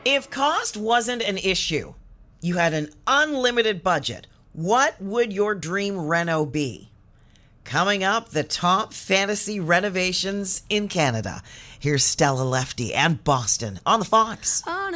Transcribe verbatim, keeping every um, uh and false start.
If cost wasn't an issue, you had an unlimited budget, what would your dream reno be? Coming up, the top fantasy renovations in Canada. Here's Stella Lefty and Boston on the Fox.